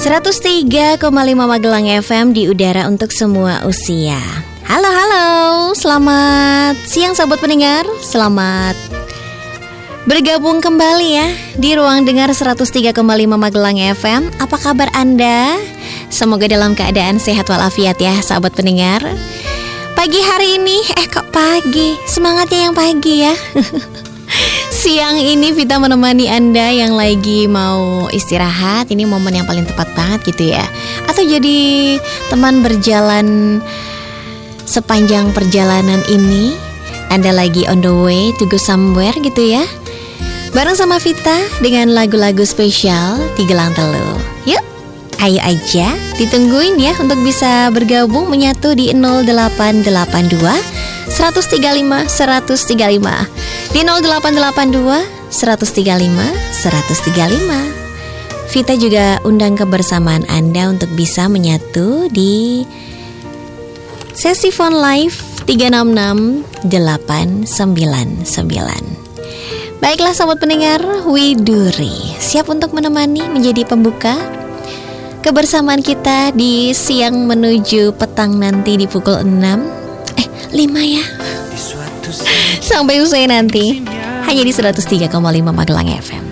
103,5 Magelang FM di udara untuk semua usia. Halo, selamat siang sahabat pendengar. Selamat bergabung kembali ya di ruang dengar 103,5 Magelang FM. Apa kabar Anda? Semoga dalam keadaan sehat walafiat ya sahabat pendengar. Pagi hari ini, kok pagi? Semangatnya yang pagi ya. Siang ini Vita menemani Anda yang lagi mau istirahat. Ini momen yang paling tepat banget gitu ya. Atau jadi teman berjalan sepanjang perjalanan ini. Anda lagi on the way to go somewhere gitu ya. Bareng sama Vita dengan lagu-lagu spesial di Gelang Telu. Yuk, ayo aja ditungguin ya untuk bisa bergabung menyatu di 0882 135 135 di 0882 135 135. Vita juga undang kebersamaan Anda untuk bisa menyatu di sesi phone live 366 899. Baiklah sahabat pendengar, Widuri siap untuk menemani menjadi pembuka kebersamaan kita di siang menuju petang nanti di pukul 5 ya. Sampai usai nanti hanya di 103,5 Magelang FM.